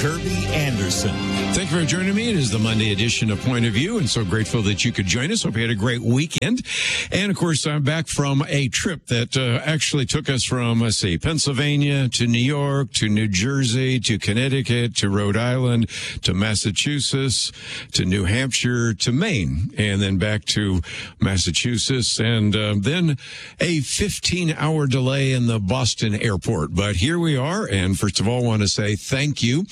Kirby Anderson. Thank you for joining me. It is the Monday edition of Point of View, and so grateful that you could join us. Hope you had a great weekend. And, of course, I'm back from a trip that actually took us from, Pennsylvania to New York to New Jersey to Connecticut to Rhode Island to Massachusetts to New Hampshire to Maine, and then back to Massachusetts, and then a 15-hour delay in the Boston airport. But here we are, and first of all, I want to say thank you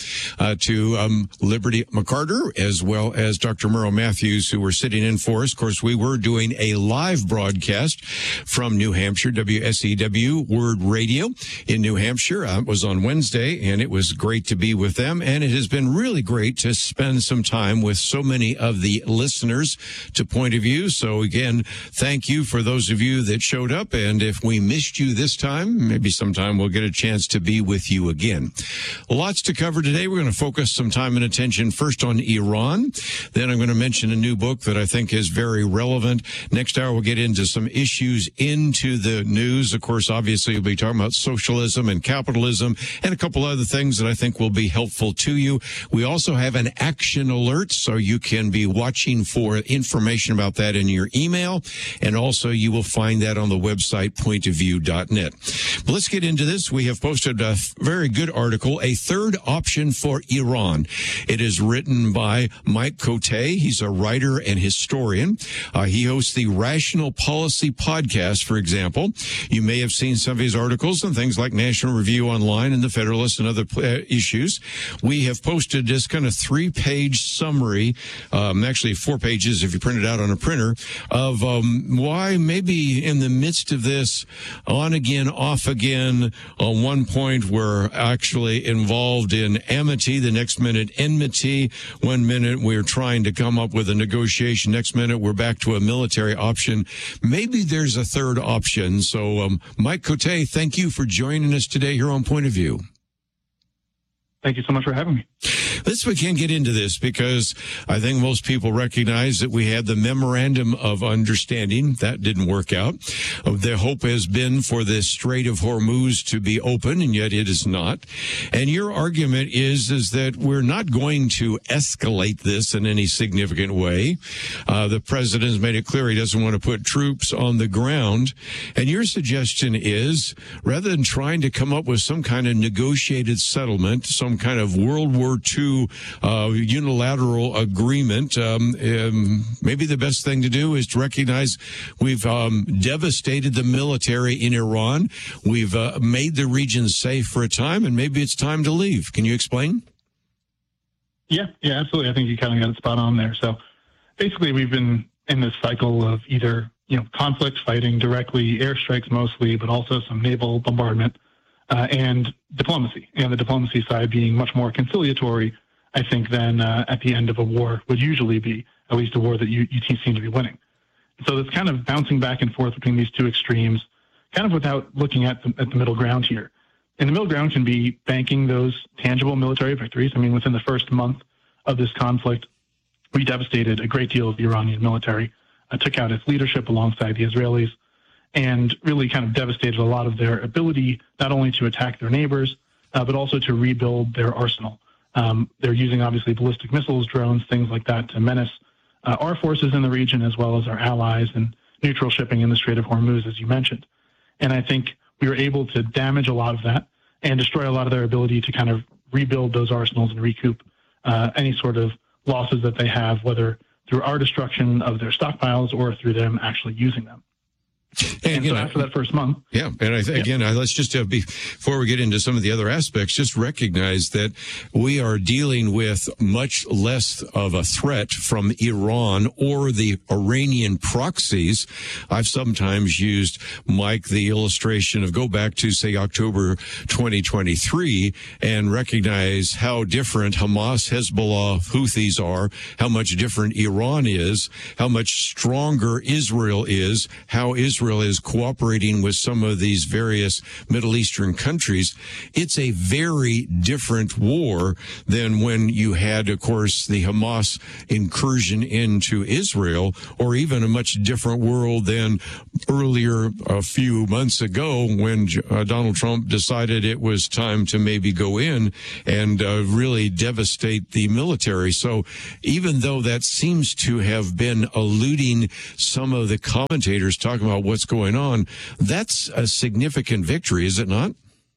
to Liberty McCarter, as well as Dr. Merle Matthews, who were sitting in for us. Of course, we were doing a live broadcast from New Hampshire, WSEW Word Radio in New Hampshire. It was on Wednesday, and it was great to be with them. And it has been really great to spend some time with so many of the listeners to Point of View. So, again, thank you for those of you that showed up. And if we missed you this time, maybe sometime we'll get a chance to be with you again. Lots to cover today. We're going to focus some time and attention first on Iran. Then I'm going to mention a new book that I think is very relevant. Next hour, we'll get into some issues into the news. Of course, obviously, we'll be talking about socialism and capitalism and a couple other things that I think will be helpful to you. We also have an action alert, so you can be watching for information about that in your email. And also, you will find that on the website, pointofview.net. But let's get into this. We have posted a very good article, A Third Option for Iran. It is written by Mike Cote. He's a writer and historian. He hosts the Rational Policy podcast, for example. You may have seen some of his articles on things like National Review Online and The Federalist and other issues. We have posted this kind of 3-page summary, actually 4 pages if you print it out on a printer, of why maybe in the midst of this on again, off again, on one point we're actually involved in amity, the next minute enmity, 1 minute we're trying to come up with a negotiation, next minute we're back to a military option. Maybe there's a third option. So, Mike Cote, thank you for joining us today here on Point of View. Thank you so much for having me. We can't get into this because I think most people recognize that we had the Memorandum of Understanding. That didn't work out. The hope has been for the Strait of Hormuz to be open, and yet it is not. And your argument is that we're not going to escalate this in any significant way. The president has made it clear he doesn't want to put troops on the ground. And your suggestion is, rather than trying to come up with some kind of negotiated settlement, some kind of World War II unilateral agreement, maybe the best thing to do is to recognize we've devastated the military in Iran. We've made the region safe for a time, and maybe it's time to leave. Can you explain? Yeah, absolutely. I think you kind of got it spot on there. So basically, we've been in this cycle of either, conflict, fighting directly, airstrikes mostly, but also some naval bombardment, and diplomacy. And the diplomacy side being much more conciliatory, I think, than at the end of a war would usually be, at least a war that you seem to be winning. So it's kind of bouncing back and forth between these two extremes, kind of without looking at the middle ground here. And the middle ground can be banking those tangible military victories. I mean, within the first month of this conflict, we devastated a great deal of the Iranian military, took out its leadership alongside the Israelis, and really kind of devastated a lot of their ability not only to attack their neighbors, but also to rebuild their arsenal. They're using, obviously, ballistic missiles, drones, things like that to menace our forces in the region as well as our allies, and neutral shipping in the Strait of Hormuz, as you mentioned. And I think we were able to damage a lot of that and destroy a lot of their ability to kind of rebuild those arsenals and recoup any sort of losses that they have, whether through our destruction of their stockpiles or through them actually using them. And so after that first month. Yeah. And let's just, before we get into some of the other aspects, just recognize that we are dealing with much less of a threat from Iran or the Iranian proxies. I've sometimes used, Mike, the illustration of go back to, say, October 2023 and recognize how different Hamas, Hezbollah, Houthis are, how much different Iran is, how much stronger Israel is, how Israel Israel is cooperating with some of these various Middle Eastern countries, it's a very different war than when you had, of course, the Hamas incursion into Israel, or even a much different world than earlier a few months ago when Donald Trump decided it was time to maybe go in and really devastate the military. So even though that seems to have been eluding some of the commentators talking about what's going on, that's a significant victory, is it not?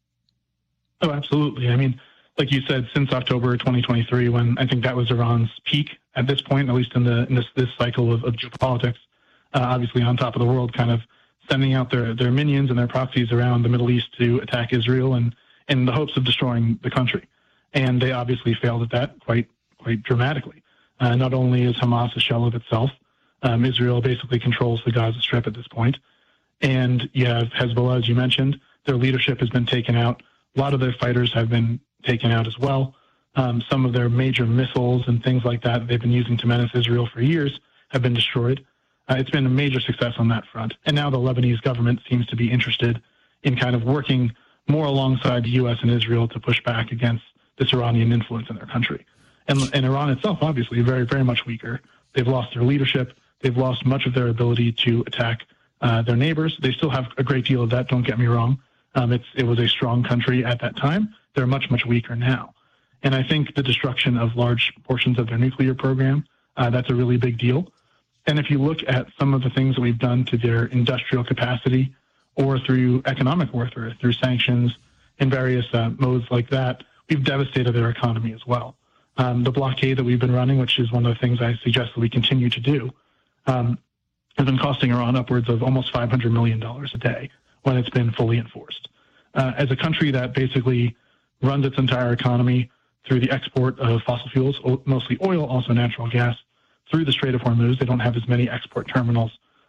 Oh, absolutely. I mean, like you said, since October 2023, when I think that was Iran's peak at this point, at least in this cycle of geopolitics, obviously on top of the world, kind of sending out their minions and their proxies around the Middle East to attack Israel and in the hopes of destroying the country. And they obviously failed at that quite dramatically. Not only is Hamas a shell of itself, Israel basically controls the Gaza Strip at this point. And you have Hezbollah, as you mentioned, their leadership has been taken out. A lot of their fighters have been taken out as well. Some of their major missiles and things like that they've been using to menace Israel for years have been destroyed. It's been a major success on that front. And now the Lebanese government seems to be interested in kind of working more alongside the U.S. and Israel to push back against this Iranian influence in their country. And Iran itself, obviously, very, very much weaker. They've lost their leadership. They've lost much of their ability to attack their neighbors. They still have a great deal of that, don't get me wrong. It was a strong country at that time. They're much, much weaker now. And I think the destruction of large portions of their nuclear program, that's a really big deal. And if you look at some of the things that we've done to their industrial capacity or through economic warfare, through sanctions and various modes like that, we've devastated their economy as well. The blockade that we've been running, which is one of the things I suggest that we continue to do, has been costing Iran upwards of almost $500 million a day when it's been fully enforced. As a country that basically runs its entire economy through the export of fossil fuels, mostly oil, also natural gas, through the Strait of Hormuz, they don't have as many export terminals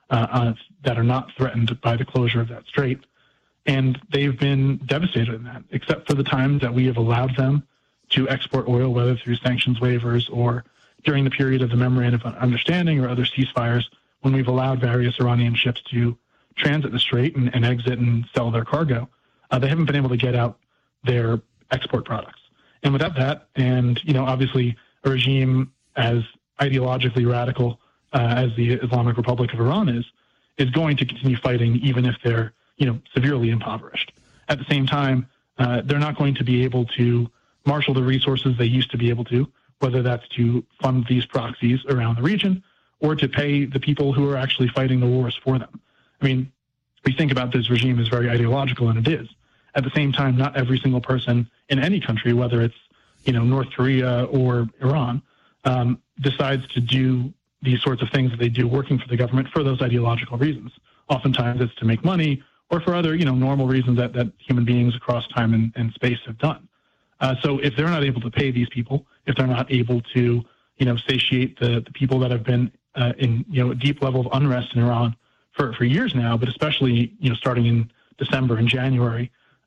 that are not threatened by the closure of that strait. And they've been devastated in that, except for the times that we have allowed them to export oil, whether through sanctions waivers or during the period of the Memorandum of Understanding or other ceasefires, when we've allowed various Iranian ships to transit the strait and exit and sell their cargo. They haven't been able to get out their export products. And without that, and, obviously a regime as ideologically radical as the Islamic Republic of Iran is going to continue fighting even if they're, severely impoverished. At the same time, they're not going to be able to marshal the resources they used to be able to, whether that's to fund these proxies around the region or to pay the people who are actually fighting the wars for them. I mean, we think about this regime as very ideological, and it is. At the same time, not every single person in any country, whether it's, North Korea or Iran, decides to do these sorts of things that they do working for the government for those ideological reasons. Oftentimes it's to make money or for other, normal reasons that human beings across time and space have done. So if they're not able to pay these people, if they're not able to, satiate the people that have been in, a deep level of unrest in Iran for years now, but especially, starting in December and January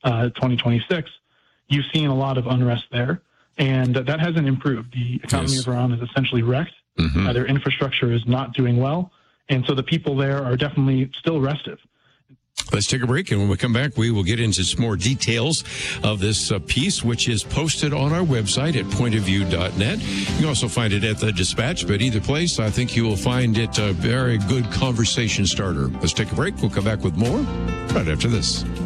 2026, you've seen a lot of unrest there, and that hasn't improved. The economy of Iran is essentially wrecked. Mm-hmm. Their infrastructure is not doing well, and so the people there are definitely still restive. Let's take a break, and when we come back, we will get into some more details of this piece, which is posted on our website at pointofview.net. You can also find it at the Dispatch, but either place, I think you will find it a very good conversation starter. Let's take a break. We'll come back with more right after this.